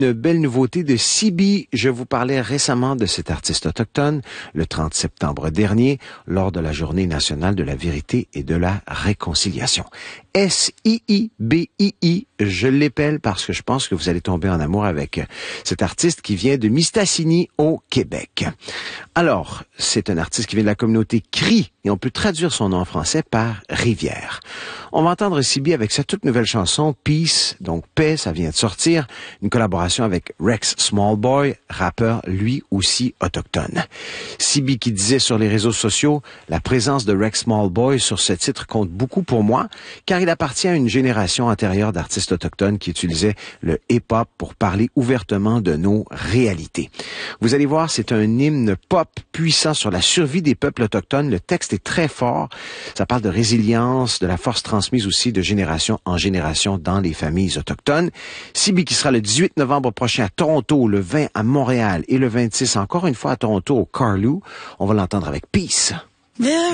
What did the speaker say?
Une belle nouveauté de Sibi. Je vous parlais récemment de cet artiste autochtone le 30 septembre dernier lors de la Journée nationale de la vérité et de la réconciliation. S-I-I-B-I-I. Je l'épelle parce que je pense que vous allez tomber en amour avec cet artiste qui vient de Mistassini au Québec. Alors, c'est un artiste qui vient de la communauté Cri et on peut traduire son nom en français par rivière. On va entendre Sibi avec sa toute nouvelle chanson Peace, donc paix, ça vient de sortir, une collaboration avec Rex Smallboy, rappeur lui aussi autochtone. Sibi qui disait sur les réseaux sociaux, la présence de Rex Smallboy sur ce titre compte beaucoup pour moi, car il appartient à une génération antérieure d'artistes autochtones qui utilisaient le hip-hop pour parler ouvertement de nos réalités. Vous allez voir, c'est un hymne pop puissant sur la survie des peuples autochtones. Le texte est très fort. Ça parle de résilience, de la force transmise aussi de génération en génération dans les familles autochtones. Sibi qui sera le 18 novembre prochain à Toronto, le 20 à Montréal et le 26 encore une fois à Toronto au Carlou. On va l'entendre avec Peace.